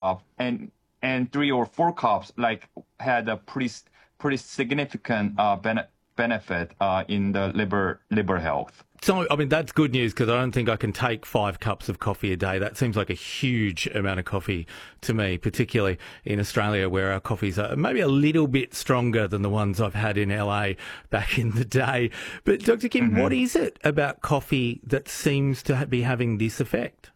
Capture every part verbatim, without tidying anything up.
cup and and three or four cups like had a pretty pretty significant uh, bene- benefit uh, in the liver liver health. So, I mean, that's good news because I don't think I can take five cups of coffee a day. That seems like a huge amount of coffee to me, particularly in Australia where our coffees are maybe a little bit stronger than the ones I've had in L A back in the day. But Doctor Kim, mm-hmm. what is it about coffee that seems to be having this effect?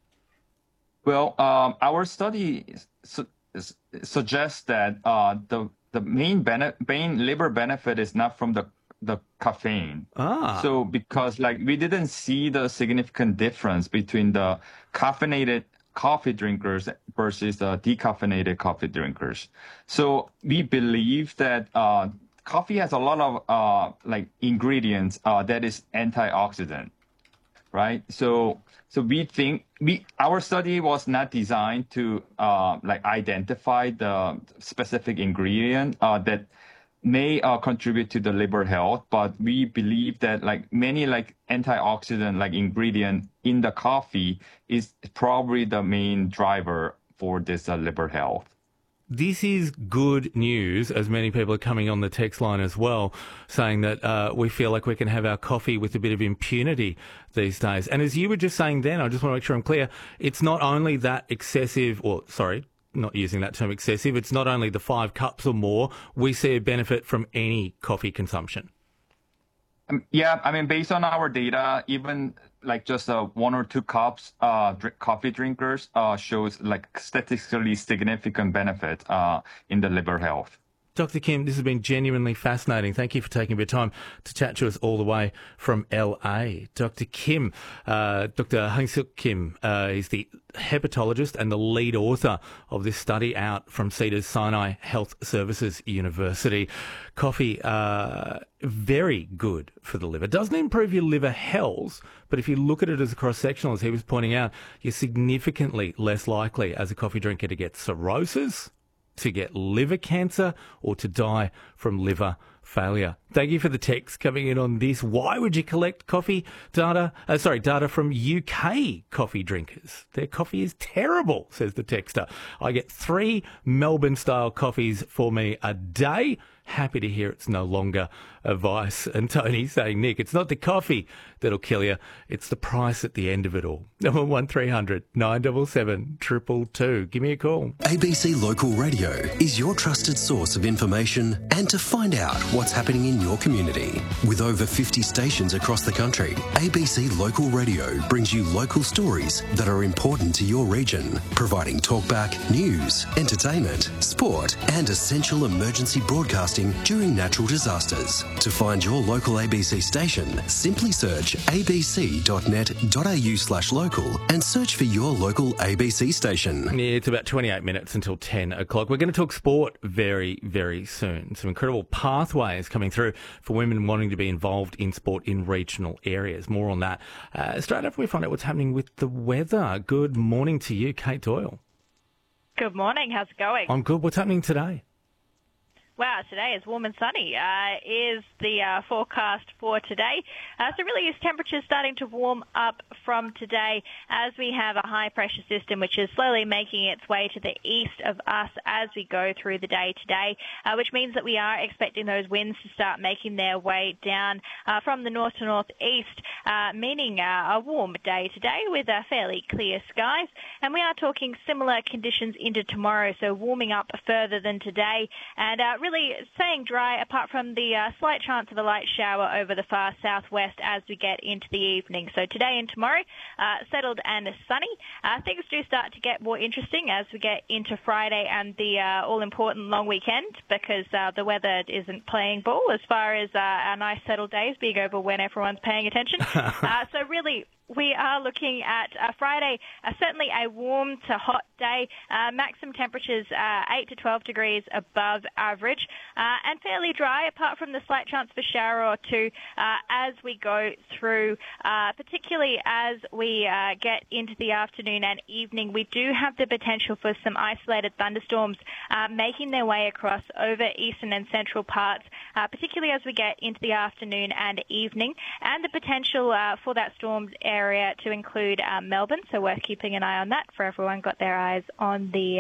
Well, um, our study su- suggests that uh, the the main, bene- main liver benefit is not from the the caffeine. Ah. So because like we didn't see the significant difference between the caffeinated coffee drinkers versus the decaffeinated coffee drinkers. So we believe that uh, coffee has a lot of uh, like ingredients uh, that is antioxidant, right? So so we think we our study was not designed to uh, like identify the specific ingredient uh, that may uh, contribute to the liver health, but we believe that like many like antioxidant like ingredient in the coffee is probably the main driver for this uh, liver health. This is good news, as many people are coming on the text line as well, saying that uh, we feel like we can have our coffee with a bit of impunity these days. And as you were just saying then, I just want to make sure I'm clear, it's not only that excessive, or sorry, not using that term excessive, it's not only the five cups or more, we see a benefit from any coffee consumption. Um, yeah, I mean, based on our data, even like just uh, one or two cups uh, drink, coffee drinkers uh, shows like statistically significant benefit uh, in the liver health. Doctor Kim, this has been genuinely fascinating. Thank you for taking a bit of time to chat to us all the way from L A. Doctor Kim, uh, Doctor Hang-Suk Kim, uh, is the hepatologist and the lead author of this study out from Cedars-Sinai Health Services University. Coffee, uh, very good for the liver. Doesn't improve your liver health, but if you look at it as a cross-sectional, as he was pointing out, you're significantly less likely as a coffee drinker to get cirrhosis, to get liver cancer, or to die from liver failure. Thank you for the text coming in on this. Why would you collect coffee data? Uh, sorry, data from U K coffee drinkers? Their coffee is terrible, says the texter. I get three Melbourne-style coffees for me a day. Happy to hear it's no longer a vice. And Tony saying, Nick, it's not the coffee that'll kill you, it's the price at the end of it all. Number one three hundred nine seven seven two two two. Give me a call. A B C Local Radio is your trusted source of information and to find out what's happening in your community. With over fifty stations across the country, A B C Local Radio brings you local stories that are important to your region, providing talkback, news, entertainment, sport, and essential emergency broadcasting during natural disasters. To find your local A B C station, simply search abc.net.au slash local and search for your local A B C station. Yeah, it's about twenty-eight minutes until ten o'clock. We're going to talk sport very, very soon. Some incredible pathways coming through for women wanting to be involved in sport in regional areas. More on that uh, straight after we find out what's happening with the weather. Good morning to you, Kate Doyle. Good morning. How's it going? I'm good. What's happening today? Wow, today is warm and sunny, uh, is the uh, forecast for today. Uh, so really, is temperatures starting to warm up from today as we have a high-pressure system which is slowly making its way to the east of us as we go through the day today, uh, which means that we are expecting those winds to start making their way down uh, from the north to northeast, uh, meaning uh, a warm day today with uh, fairly clear skies. And we are talking similar conditions into tomorrow, so warming up further than today, and uh, really Really staying dry apart from the uh, slight chance of a light shower over the far southwest as we get into the evening. So today and tomorrow, uh, settled and sunny. Uh, things do start to get more interesting as we get into Friday and the uh, all-important long weekend because uh, the weather isn't playing ball as far as uh, our nice settled days being over when everyone's paying attention. uh, so really, we are looking at uh, Friday, uh, certainly a warm to hot day, uh, maximum temperatures uh, eight to twelve degrees above average, uh, and fairly dry apart from the slight chance for shower or two uh, as we go through, uh, particularly as we uh, get into the afternoon and evening. We do have the potential for some isolated thunderstorms uh, making their way across over eastern and central parts, uh, particularly as we get into the afternoon and evening, and the potential uh, for that storm area area to include uh, Melbourne, so worth keeping an eye on that for everyone got their eyes on the